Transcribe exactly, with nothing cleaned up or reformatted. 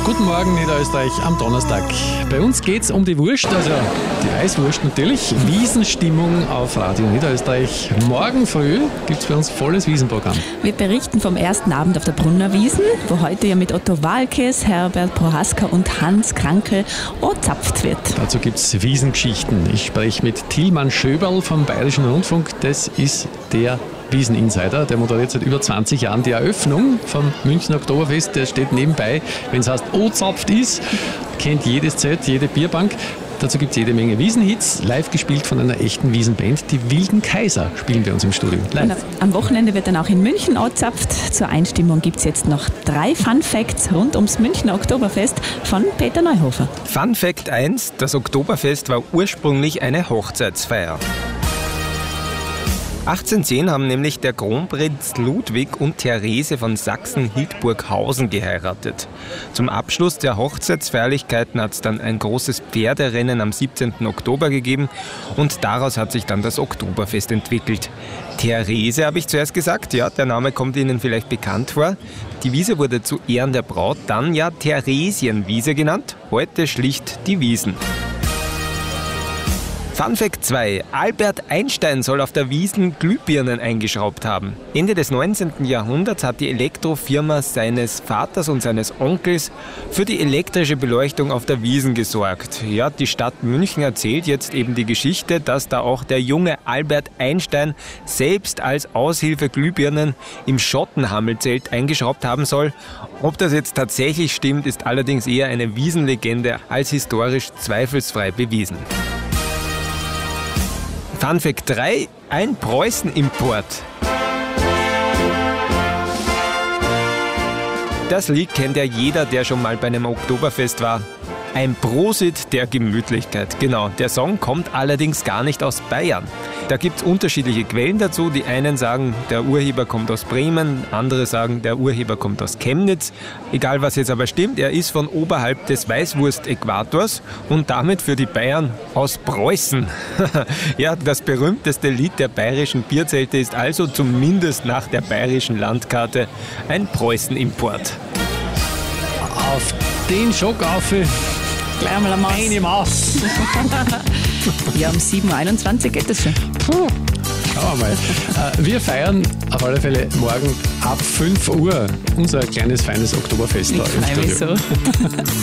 Guten Morgen, Niederösterreich am Donnerstag. Bei uns geht es um die Wurst, also die Weißwurst natürlich. Wiesenstimmung auf Radio Niederösterreich. Morgen früh gibt es bei uns volles Wiesenprogramm. Wir berichten vom ersten Abend auf der Brunner Wiesn, wo heute ja mit Otto Walkes, Herbert Prohaska und Hans Krankel ozapft wird. Dazu gibt es Wiesengeschichten. Ich spreche mit Tilman Schöberl vom Bayerischen Rundfunk. Das ist der Wiesen-Insider, der moderiert seit über zwanzig Jahren die Eröffnung vom Münchner Oktoberfest. Der steht nebenbei, wenn es heißt ozapft ist, kennt jedes Zelt, jede Bierbank. Dazu gibt es jede Menge Wiesenhits, live gespielt von einer echten Wiesenband. Die Wilden Kaiser spielen bei uns im Studio. Live. Am Wochenende wird dann auch in München ozapft. Zur Einstimmung gibt es jetzt noch drei Fun Facts rund ums Münchner Oktoberfest von Peter Neuhofer. Fun Fact eins, das Oktoberfest war ursprünglich eine Hochzeitsfeier. achtzehnhundertzehn haben nämlich der Kronprinz Ludwig und Therese von Sachsen-Hildburghausen geheiratet. Zum Abschluss der Hochzeitsfeierlichkeiten hat es dann ein großes Pferderennen am siebzehnten Oktober gegeben und daraus hat sich dann das Oktoberfest entwickelt. Therese habe ich zuerst gesagt, ja, der Name kommt Ihnen vielleicht bekannt vor. Die Wiese wurde zu Ehren der Braut dann ja Theresienwiese genannt, heute schlicht die Wiesn. Fun Fact zwei. Albert Einstein soll auf der Wiesn Glühbirnen eingeschraubt haben. Ende des neunzehnten Jahrhunderts hat die Elektrofirma seines Vaters und seines Onkels für die elektrische Beleuchtung auf der Wiesn gesorgt. Ja, die Stadt München erzählt jetzt eben die Geschichte, dass da auch der junge Albert Einstein selbst als Aushilfe Glühbirnen im Schottenhammelzelt eingeschraubt haben soll. Ob das jetzt tatsächlich stimmt, ist allerdings eher eine Wiesenlegende als historisch zweifelsfrei bewiesen. Fun Fact drei, ein Preußen-Import. Das Lied kennt ja jeder, der schon mal bei einem Oktoberfest war. Ein Prosit der Gemütlichkeit. Genau, der Song kommt allerdings gar nicht aus Bayern. Da gibt es unterschiedliche Quellen dazu. Die einen sagen, der Urheber kommt aus Bremen, andere sagen, der Urheber kommt aus Chemnitz. Egal was jetzt aber stimmt, er ist von oberhalb des Weißwurst-Äquators und damit für die Bayern aus Preußen. Ja, das berühmteste Lied der bayerischen Bierzelte ist also zumindest nach der bayerischen Landkarte ein Preußen-Import. Auf den Schock auf. Gleich einmal am Maß. Eine Maß. Ja, um sieben Uhr einundzwanzig geht das schon. Puh. Schauen wir mal. Wir feiern auf alle Fälle morgen ab fünf Uhr unser kleines, feines Oktoberfest. Ich da im freue mich Studio. so.